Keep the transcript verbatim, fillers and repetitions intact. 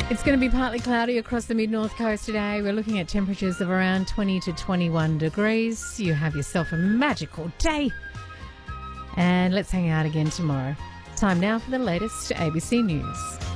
It's going to be partly cloudy across the mid-north coast today. We're looking at temperatures of around twenty to twenty-one degrees. You have yourself a magical day. And let's hang out again tomorrow. Time now for the latest A B C News.